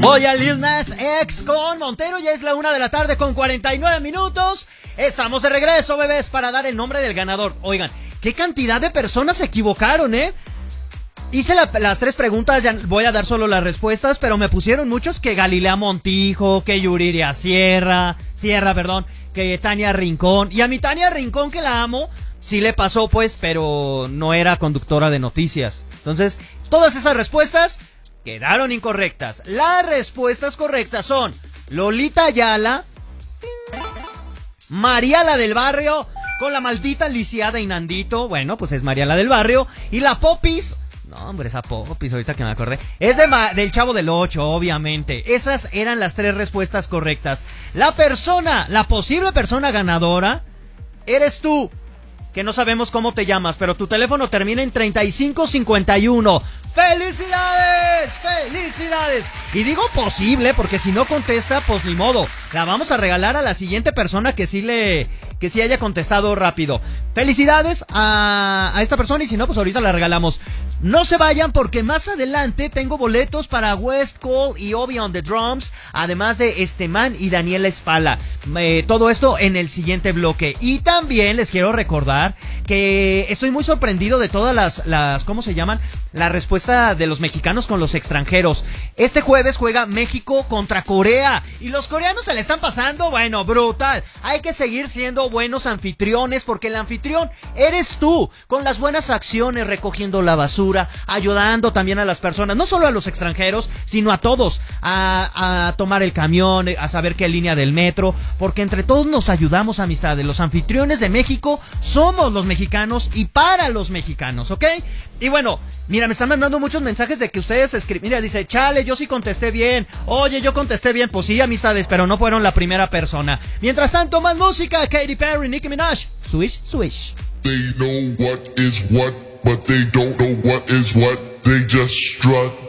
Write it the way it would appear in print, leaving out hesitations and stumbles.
Voy a Lil Nas X con Montero, ya es la 1 de la tarde con 49 minutos. Estamos de regreso, bebés, para dar el nombre del ganador. Oigan, qué cantidad de personas se equivocaron, Hice las 3 preguntas, ya voy a dar solo las respuestas, pero me pusieron muchos que Galilea Montijo, que Yuriria Sierra, que Tania Rincón. Y a mi Tania Rincón, que la amo, sí le pasó pues, pero no era conductora de noticias. Entonces, todas esas respuestas quedaron incorrectas. Las respuestas correctas son Lolita Ayala, Mariala del Barrio, con la maldita lisiada y Nandito. Bueno, pues es Mariala del Barrio. Y la Popis, no hombre, esa Popis, ahorita que me acordé, es del Chavo del 8, obviamente. Esas eran las 3 respuestas correctas. La posible persona ganadora, eres tú, que no sabemos cómo te llamas, pero tu teléfono termina en 3551. ¡Felicidades! ¡Felicidades! Y digo posible, porque si no contesta, pues ni modo. La vamos a regalar a la siguiente persona que sí haya contestado rápido. Felicidades a esta persona, y si no, pues ahorita la regalamos. No se vayan, porque más adelante tengo boletos para West Cole y Obi on the Drums, además de Esteman y Daniela Espala. Todo esto en el siguiente bloque. Y también les quiero recordar que estoy muy sorprendido de todas las ¿cómo se llaman? La respuesta de los mexicanos con los extranjeros. Este jueves juega México contra Corea, y los coreanos se le están pasando, bueno, brutal. Hay que seguir siendo buenos anfitriones, porque el anfitrión eres tú, con las buenas acciones, recogiendo la basura, ayudando también a las personas, no solo a los extranjeros, sino a todos, a tomar el camión, a saber qué línea del metro, porque entre todos nos ayudamos, amistades. Los anfitriones de México somos los mexicanos y para los mexicanos, ¿ok? Y bueno, mira, me están mandando muchos mensajes de que ustedes escriben. Mira, dice, chale, yo sí contesté bien. Oye, yo contesté bien. Pues sí, amistades, pero no fueron la primera persona. Mientras tanto, más música. Katy Perry, Nicki Minaj. Swish, swish. They know what is what, but they don't know what is what. They just strut.